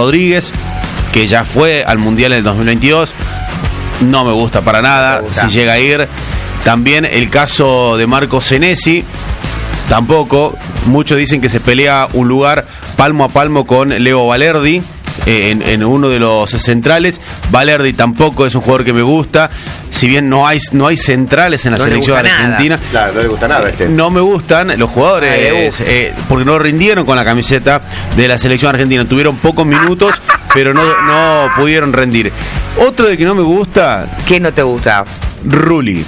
Rodríguez, que ya fue al Mundial en el 2022. No me gusta para nada si llega a ir. También el caso de Marco Senesi, tampoco. Muchos dicen que se pelea un lugar palmo a palmo con Leo Valerdi en uno de los centrales. Valerdi tampoco es un jugador que me gusta. Si bien no hay centrales en la selección argentina. Claro, no le gusta nada No me gustan los jugadores porque no rindieron con la camiseta de la selección argentina. Tuvieron pocos minutos, pero no pudieron rendir. Otro de que no me gusta. ¿Qué no te gusta? Rulli.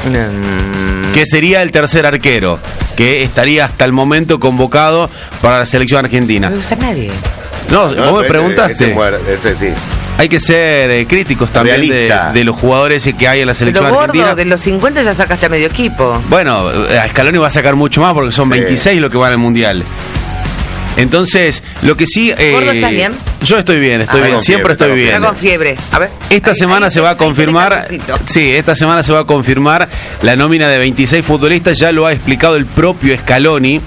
Que sería el tercer arquero, que estaría hasta el momento convocado para la selección argentina. No me gusta nadie. No, vos me preguntaste. Ese sí. Hay que ser críticos también de los jugadores que hay en la selección argentina. Gordo, de los 50 ya sacaste a medio equipo. Bueno, a Scaloni va a sacar mucho más porque son 26 los que van al Mundial. Entonces, lo que sí... ¿Gordo estás bien? Yo estoy bien, siempre estoy bien. Está con fiebre. A ver. Esta semana se va a confirmar... Sí, esta semana se va a confirmar la nómina de 26 futbolistas. Ya lo ha explicado el propio Scaloni,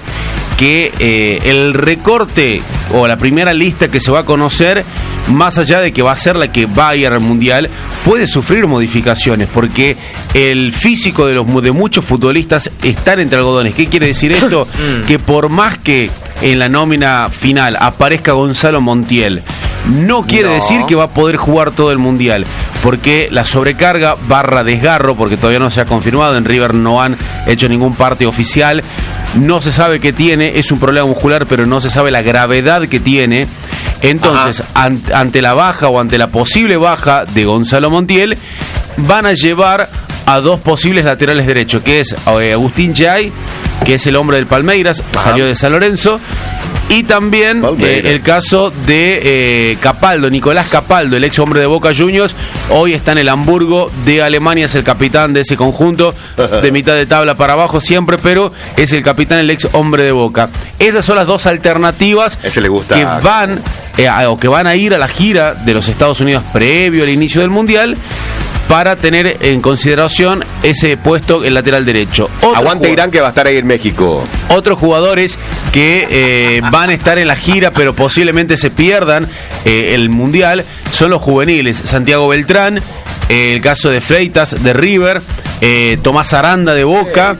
que el recorte o la primera lista que se va a conocer, más allá de que va a ser la que va a ir al Mundial, puede sufrir modificaciones, porque el físico de muchos futbolistas están entre algodones. ¿Qué quiere decir esto? Que por más que en la nómina final aparezca Gonzalo Montiel, no quiere decir que va a poder jugar todo el Mundial, porque la sobrecarga / desgarro, porque todavía no se ha confirmado, en River no han hecho ningún parte oficial, no se sabe qué tiene, es un problema muscular, pero no se sabe la gravedad que tiene. Entonces, ante la baja o ante la posible baja de Gonzalo Montiel, van a llevar a dos posibles laterales derechos, que es Agustín Jay, que es el hombre del Palmeiras, salió de San Lorenzo, y también el caso de Capaldo, Nicolás Capaldo, el ex hombre de Boca Juniors, hoy está en el Hamburgo de Alemania, es el capitán de ese conjunto, de mitad de tabla para abajo siempre, pero es el capitán, el ex hombre de Boca. Esas son las dos alternativas que van que van a ir a la gira de los Estados Unidos previo al inicio del Mundial, para tener en consideración ese puesto en lateral derecho. Aguante Irán, que va a estar ahí en México. Otros jugadores que van a estar en la gira, pero posiblemente se pierdan el Mundial, son los juveniles. Santiago Beltrán, el caso de Freitas de River, Tomás Aranda de Boca,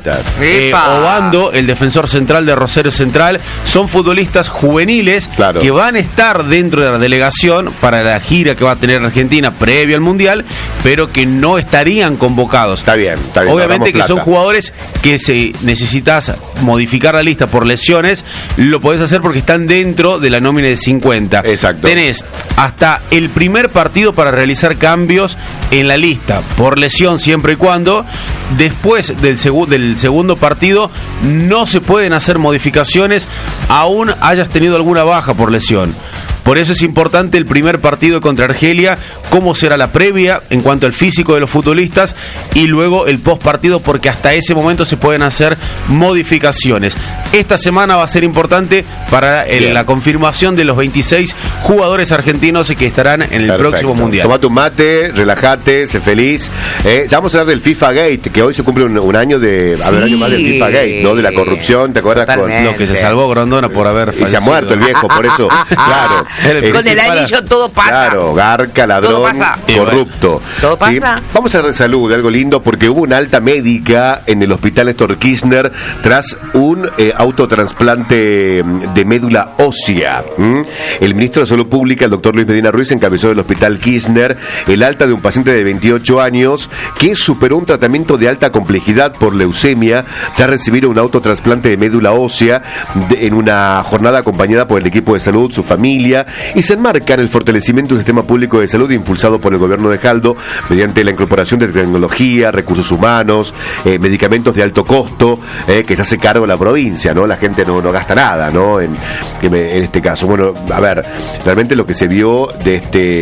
Obando, el defensor central de Rosario Central. Son futbolistas juveniles que van a estar dentro de la delegación para la gira que va a tener Argentina previo al Mundial, pero que no estarían convocados. Está bien. Obviamente que son jugadores que si necesitas modificar la lista por lesiones, lo podés hacer porque están dentro de la nómina de 50. Exacto. Tenés hasta el primer partido para realizar cambios en la lista por lesión, siempre y cuando después del segundo partido no se pueden hacer modificaciones, aún hayas tenido alguna baja por lesión. Por eso es importante el primer partido contra Argelia, cómo será la previa en cuanto al físico de los futbolistas, y luego el post partido, porque hasta ese momento se pueden hacer modificaciones. Esta semana va a ser importante para la confirmación de los 26 jugadores argentinos que estarán en el próximo Mundial. Toma tu mate, relájate, sé feliz. Ya vamos a hablar del FIFA Gate, que hoy se cumple un año de haber año más del FIFA Gate, ¿no? De la corrupción, ¿te acuerdas? Totalmente. Con lo que se salvó Grondona por haber fallecido. Y se ha muerto el viejo, por eso, claro. Con el anillo todo pasa. Claro, garca, ladrón, corrupto. Todo pasa. ¿Sí? Vamos a hablar de salud, de algo lindo, porque hubo una alta médica en el hospital Néstor Kirchner tras un autotrasplante de médula ósea. El ministro de Salud Pública, el doctor Luis Medina Ruiz, encabezó del hospital Kirchner el alta de un paciente de 28 años que superó un tratamiento de alta complejidad por leucemia tras recibir un autotrasplante de médula ósea en una jornada acompañada por el equipo de salud, su familia, y se enmarca en el fortalecimiento del sistema público de salud impulsado por el gobierno de Jaldo mediante la incorporación de tecnología, recursos humanos, medicamentos de alto costo, que se hace cargo la provincia, ¿no? La gente no gasta nada, ¿no? En este caso. Bueno, a ver, realmente lo que se vio de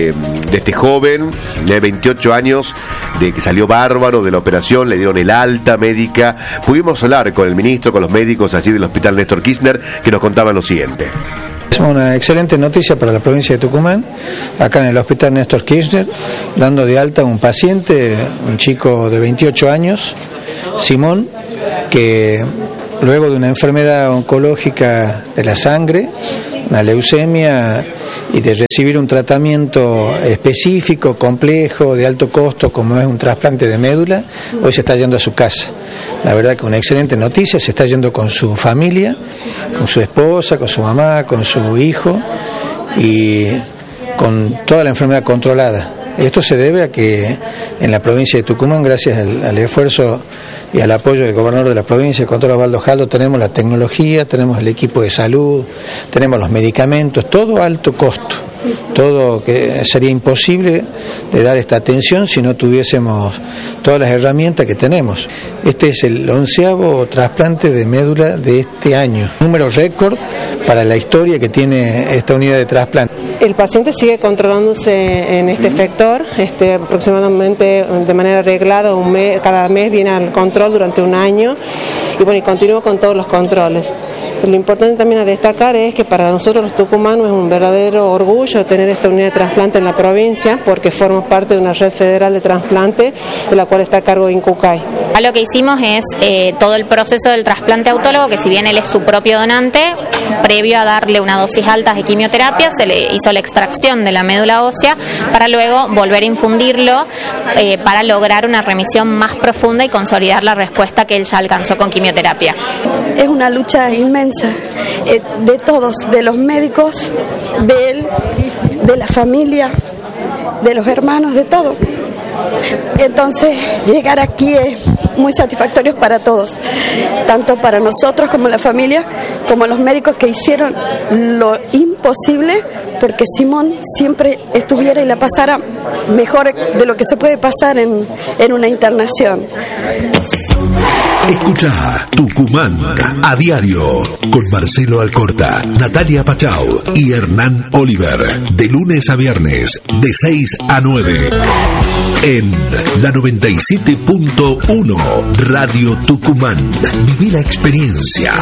este joven de 28 años, de que salió bárbaro de la operación, le dieron el alta médica. Pudimos hablar con el ministro, con los médicos así del hospital Néstor Kirchner, que nos contaban lo siguiente. Es una excelente noticia para la provincia de Tucumán, acá en el hospital Néstor Kirchner, dando de alta a un paciente, un chico de 28 años, Simón, que luego de una enfermedad oncológica de la sangre, una leucemia, y de recibir un tratamiento específico, complejo, de alto costo, como es un trasplante de médula, hoy se está yendo a su casa. La verdad que una excelente noticia, se está yendo con su familia, con su esposa, con su mamá, con su hijo y con toda la enfermedad controlada. Esto se debe a que en la provincia de Tucumán, gracias al esfuerzo y al apoyo del gobernador de la provincia, el doctor Osvaldo Jaldo, tenemos la tecnología, tenemos el equipo de salud, tenemos los medicamentos, todo a alto costo, todo que sería imposible de dar esta atención si no tuviésemos todas las herramientas que tenemos. Este es el 11º trasplante de médula de este año, número récord para la historia que tiene esta unidad de trasplante. El paciente sigue controlándose en este efector, aproximadamente de manera reglada, cada mes viene al control durante un año y continúa con todos los controles. Lo importante también a destacar es que para nosotros los tucumanos es un verdadero orgullo tener esta unidad de trasplante en la provincia, porque formamos parte de una red federal de trasplante de la cual está a cargo de Incucay. Lo que hicimos es todo el proceso del trasplante autólogo, que si bien él es su propio donante, previo a darle una dosis alta de quimioterapia, se le hizo la extracción de la médula ósea para luego volver a infundirlo para lograr una remisión más profunda y consolidar la respuesta que él ya alcanzó con quimioterapia. Es una lucha inmensa de todos, de los médicos, de él, de la familia, de los hermanos, de todo. Entonces, llegar aquí es muy satisfactorio para todos, tanto para nosotros como la familia, como los médicos que hicieron lo imposible porque Simón siempre estuviera y la pasara mejor de lo que se puede pasar en una internación. Escucha Tucumán a diario con Marcelo Alcorta, Natalia Pachau y Hernán Oliver, de lunes a viernes de 6 a 9 en la 97.1 Radio Tucumán. Viví la experiencia.